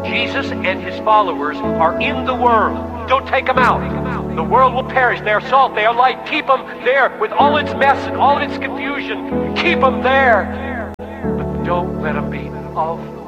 Jesus and his followers are in the world. Don't take them out. The world will perish. They are salt. They are light. Keep them there with all its mess and all its confusion. Keep them there. But don't let them be of